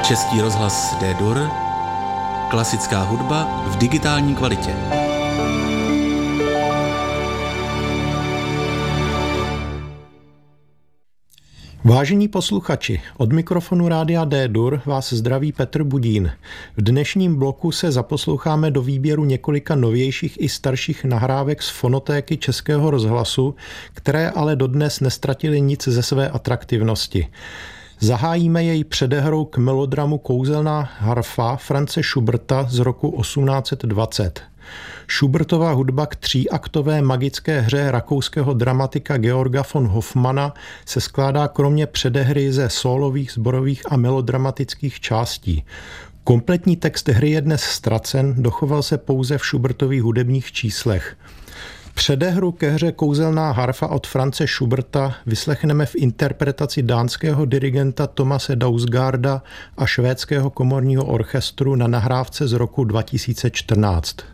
Český rozhlas D-Dur, klasická hudba v digitální kvalitě. Vážení posluchači, od mikrofonu Rádia D-Dur vás zdraví Petr Budín. V dnešním bloku se zaposloucháme do výběru několika novějších i starších nahrávek z fonotéky Českého rozhlasu, které ale dodnes nestratily nic ze své atraktivnosti. Zahájíme jej předehrou k melodramu Kouzelná harfa France Schuberta z roku 1820. Schubertova hudba k tříaktové magické hře rakouského dramatika Georga von Hofmanna se skládá kromě předehry ze sólových, sborových a melodramatických částí. Kompletní text hry je dnes ztracen, dochoval se pouze v Schubertových hudebních číslech. Předehru ke hře Kouzelná harfa od France Schuberta vyslechneme v interpretaci dánského dirigenta Thomase Dausgaarda a švédského komorního orchestru na nahrávce z roku 2014.